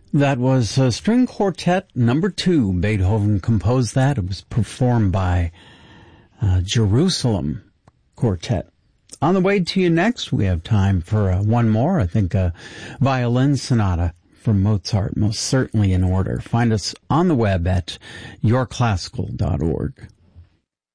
That was String Quartet number 2. Beethoven composed that. It was performed by Jerusalem Quartet. On the way to you next, we have time for one more. I think a violin sonata from Mozart, most certainly in order. Find us on the web at yourclassical.org.